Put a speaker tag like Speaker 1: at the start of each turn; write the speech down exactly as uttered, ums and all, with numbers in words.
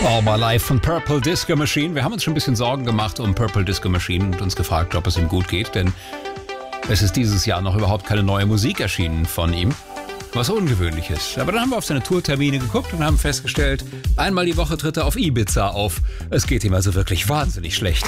Speaker 1: All My Life von Purple Disco Machine. Wir haben uns schon ein bisschen Sorgen gemacht um Purple Disco Machine und uns gefragt, ob es ihm gut geht, denn es ist dieses Jahr noch überhaupt keine neue Musik erschienen von ihm, was ungewöhnlich ist. Aber dann haben wir auf seine Tourtermine geguckt und haben festgestellt, einmal die Woche tritt er auf Ibiza auf. Es geht ihm also wirklich wahnsinnig schlecht.